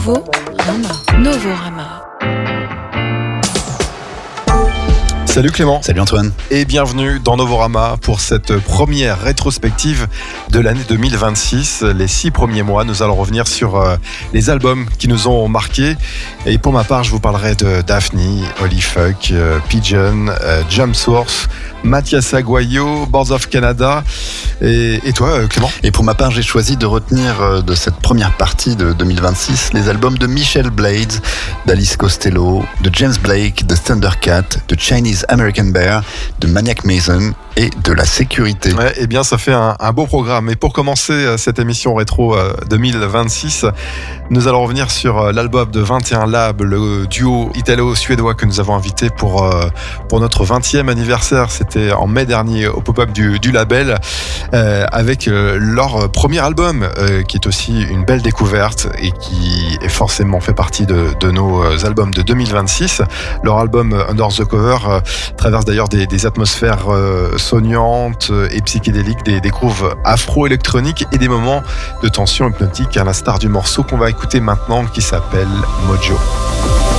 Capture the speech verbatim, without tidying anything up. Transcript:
Novorama. Novorama. Salut Clément. Salut Antoine. Et bienvenue dans Novorama pour cette première rétrospective de l'année deux mille vingt-six. Les six premiers mois, nous allons revenir sur euh, les albums qui nous ont marqués. Et pour ma part, je vous parlerai de Daphne, Holy Fuck, euh, Pigeon, euh, Jump Source, Mathias Aguayo, Boards of Canada. Et, et toi euh, Clément? Et pour ma part, j'ai choisi de retenir euh, de cette première partie de deux mille vingt-six les albums de Michel Blades, d'Alice Costello, de James Blake, de Thundercat, de Chinese American Bear, de Maniac Mason et de La Sécurité. Ouais, eh bien, ça fait un, un beau programme. Et pour commencer cette émission rétro deux mille vingt-six, nous allons revenir sur l'album de vingt et un Lab, le duo italo-suédois que nous avons invité pour, pour notre vingtième anniversaire. C'était en mai dernier au pop-up du, du label, euh, avec leur premier album, euh, qui est aussi une belle découverte et qui est forcément fait partie de, de nos albums de deux mille vingt-six. Leur album Under the Cover euh, traverse d'ailleurs des, des atmosphères euh, soignantes et psychédéliques, des, des grooves afro-électroniques et des moments de tension hypnotique, à l'instar du morceau qu'on va écouter maintenant qui s'appelle Mojo.